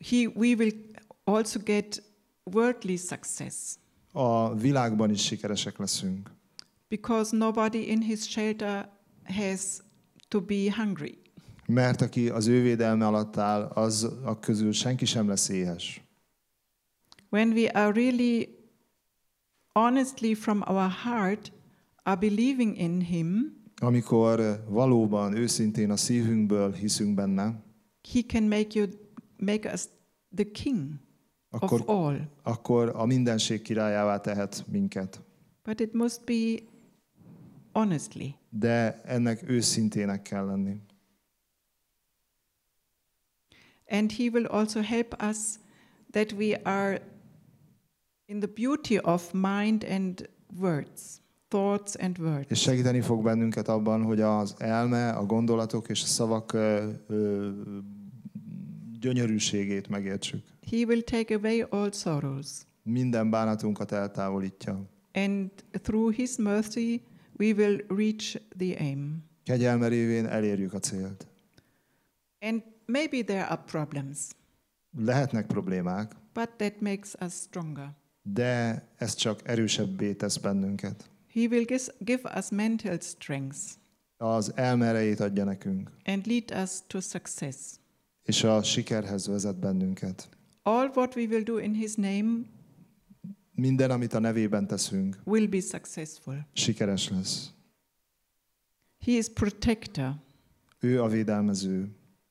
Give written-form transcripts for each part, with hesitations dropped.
we will also get worldly success. A világban is sikeresek leszünk. Because nobody in his shelter has to be hungry. Mert aki az ő védelme alatt áll, az a közül senki sem lesz éhes. When we are really honestly from our heart are believing in him, Amikor valóban őszintén a szívünkből hiszünk benne, he can make us the king of all. akkor a mindenség királyává tehet minket. But it must be honestly. De ennek őszintének kell lenni. And he will also help us that we are in the beauty of mind and words, thoughts and words. És segíteni fog bennünket abban, hogy az elme, a gondolatok és a szavak gyönyörűségét megértsük. He will take away all sorrows. Minden bánatunkat eltávolítja. And through his mercy we will reach the aim. Kegyelme révén elérjük a célt. And maybe there are problems. Lehetnek problémák, But that makes us stronger. de ez csak erősebbé tesz bennünket. He will give us mental strength Az elme erejét adja nekünk, and lead us to success. és a sikerhez vezet bennünket. All what we will do in his name Minden, amit a nevében teszünk, will be successful. sikeres lesz. He is protector. Ő a védelmező.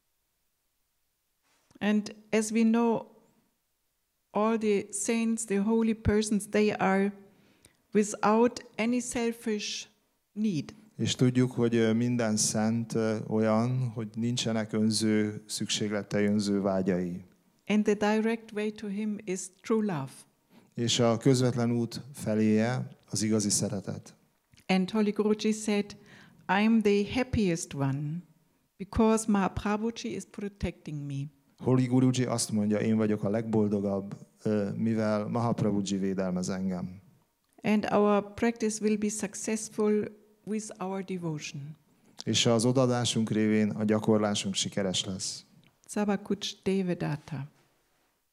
And as we know, all the saints, the holy persons, they are without any selfish need. És tudjuk, hogy minden szent olyan, hogy nincsenek önző szükségletei, önző vágyai. And the direct way to him is true love. És a közvetlen út feléje az igazi szeretet. And Holy Guruji said, I'm the happiest one because Mahaprabhuji is protecting me. Holy Guruji azt mondja, én vagyok a legboldogabb, mivel Mahaprabhuji védelmez engem. And our practice will be successful with our devotion. És az odadásunk révén a gyakorlásunk sikeres lesz. Sabakuch Devadatta.